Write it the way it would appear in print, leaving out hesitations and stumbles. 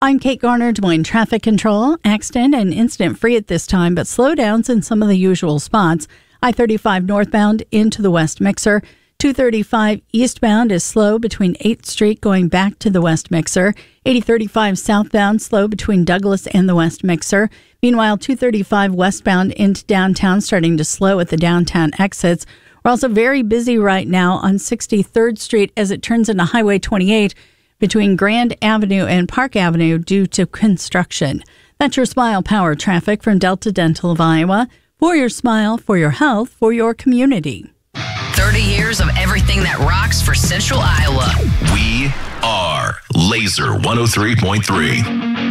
I'm Kate Garner, Des Moines Traffic Control. Accident and incident free at this time, but slowdowns in some of the usual spots. I-35 northbound into the West Mixer. 235 eastbound is slow between 8th Street going back to the West Mixer. 8035 southbound slow between Douglas and the West Mixer. Meanwhile, 235 westbound into downtown starting to slow at the downtown exits. We're also very busy right now on 63rd Street as it turns into Highway 28 between Grand Avenue and Park Avenue due to construction. That's your Smile Power traffic from Delta Dental of Iowa. For your smile, for your health, for your community. 30 years of everything that rocks for Central Iowa. We are Laser 103.3.